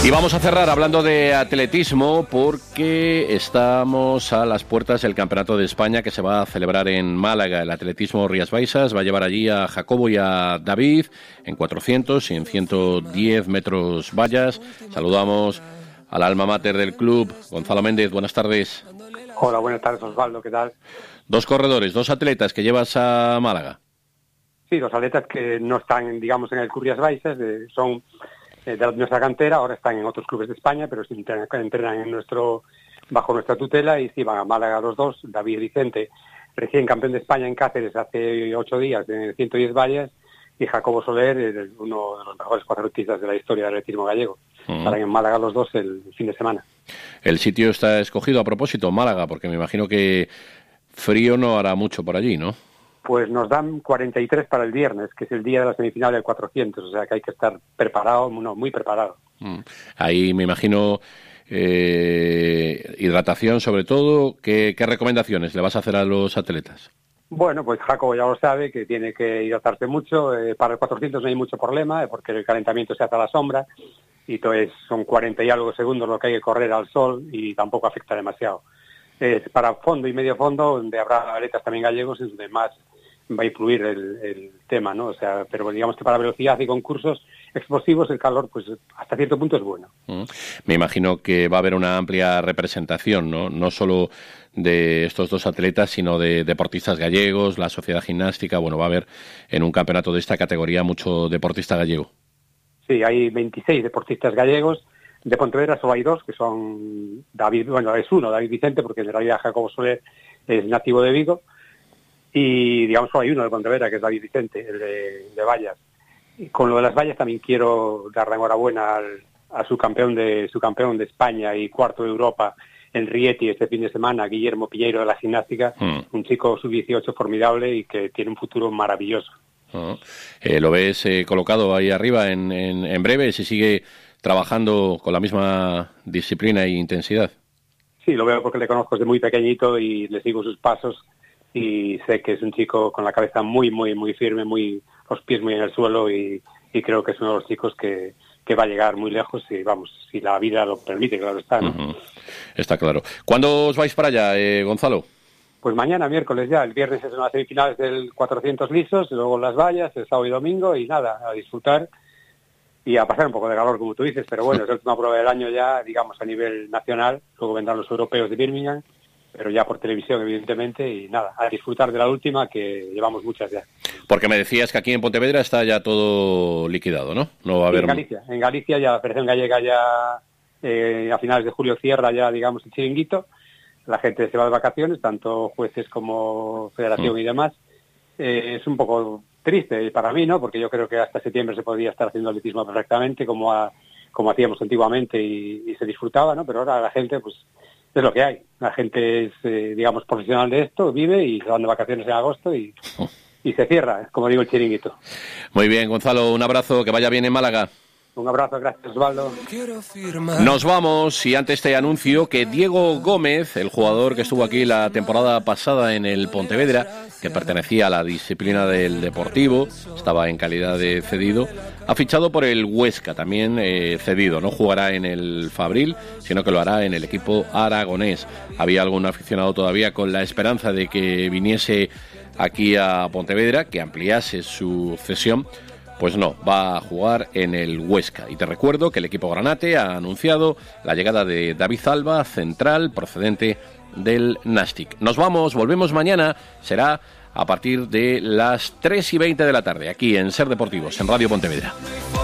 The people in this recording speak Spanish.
Y vamos a cerrar hablando de atletismo porque estamos a las puertas del Campeonato de España que se va a celebrar en Málaga. El atletismo Rías Baixas va a llevar allí a Jacobo y a David en 400 y en 110 metros vallas. Saludamos al alma mater del club, Gonzalo Méndez. Buenas tardes. Hola, buenas tardes, Osvaldo. ¿Qué tal? Dos corredores, dos atletas que llevas a Málaga. Sí, dos atletas que no están, digamos, en el Club Rías Baixas, son de nuestra cantera, ahora están en otros clubes de España, pero sí entrenan bajo nuestra tutela y sí van a Málaga los dos. David Vicente, recién campeón de España en Cáceres hace 8 días en 110 vallas, y Jacobo Soler, uno de los mejores cuatrotistas de la historia del atletismo gallego. Estarán en Málaga los dos el fin de semana. El sitio está escogido a propósito, Málaga, porque me imagino que frío no hará mucho por allí, ¿no? Pues nos dan 43 para el viernes, que es el día de la semifinal del 400, o sea que hay que estar preparado, muy preparado. Ahí me imagino hidratación sobre todo. ¿Qué recomendaciones le vas a hacer a los atletas? Bueno, pues Jacobo ya lo sabe, que tiene que hidratarse mucho. Para el 400 no hay mucho problema, porque el calentamiento se hace a la sombra, y entonces son 40 y algo segundos lo que hay que correr al sol y tampoco afecta demasiado. Para fondo y medio fondo, donde habrá atletas también gallegos, es donde más va a influir el tema, ¿no? O sea, pero digamos que para velocidad y concursos explosivos el calor, pues hasta cierto punto es bueno. Me imagino que va a haber una amplia representación, ¿no? No solo de estos dos atletas, sino de deportistas gallegos, la sociedad gimnástica. Bueno, va a haber en un campeonato de esta categoría mucho deportista gallego. Sí, hay 26 deportistas gallegos. De Pontevedra solo hay 2, que son David Vicente, porque en realidad Jacobo Soler es nativo de Vigo. Y digamos solo hay uno de Pontevedra, que es David Vicente, el de vallas. Y con lo de las vallas también quiero dar la enhorabuena a su campeón de España y cuarto de Europa en Rieti este fin de semana, Guillermo Piñeiro de la gimnástica, un chico sub-18 formidable y que tiene un futuro maravilloso. ¿Lo ves colocado ahí arriba en breve, si sigue trabajando con la misma disciplina e intensidad? Sí, lo veo porque le conozco desde muy pequeñito y le sigo sus pasos. Y sé que es un chico con la cabeza muy, muy, muy firme, los pies muy en el suelo, y creo que es uno de los chicos que va a llegar muy lejos, y vamos, si la vida lo permite, claro está, ¿no? Está claro. ¿Cuándo os vais para allá, Gonzalo? Pues mañana, miércoles ya. El viernes es una semifinales del 400 lisos, luego las vallas, el sábado y domingo, y nada, a disfrutar y a pasar un poco de calor, como tú dices, pero bueno, es la última prueba del año ya, digamos, a nivel nacional. Luego vendrán los europeos de Birmingham, pero ya por televisión, evidentemente, y nada, a disfrutar de la última, que llevamos muchas ya. Porque me decías que aquí en Pontevedra está ya todo liquidado, ¿no? No va a haber... En Galicia ya la Federación Gallega ya a finales de julio cierra ya, digamos, el chiringuito. La gente se va de vacaciones, tanto jueces como federación y demás. Es un poco triste para mí, ¿no? Porque yo creo que hasta septiembre se podría estar haciendo atletismo perfectamente, como hacíamos antiguamente, y se disfrutaba, ¿no? Pero ahora la gente, pues, es lo que hay. La gente es, digamos, profesional de esto, vive y se van de vacaciones en agosto y se cierra, como digo, el chiringuito. Muy bien, Gonzalo, un abrazo, que vaya bien en Málaga. Un abrazo, gracias, Osvaldo. Nos vamos, y antes te anuncio que Diego Gómez, el jugador que estuvo aquí la temporada pasada en el Pontevedra, que pertenecía a la disciplina del Deportivo, estaba en calidad de cedido, ha fichado por el Huesca, también cedido. No jugará en el Fabril, sino que lo hará en el equipo aragonés. Había algún aficionado todavía con la esperanza de que viniese aquí a Pontevedra, que ampliase su cesión. Pues no, va a jugar en el Huesca. Y te recuerdo que el equipo granate ha anunciado la llegada de David Alba, central, procedente del Nastic. Nos vamos, volvemos mañana. Será a partir de las 3:20 de la tarde, aquí en Ser Deportivos, en Radio Pontevedra.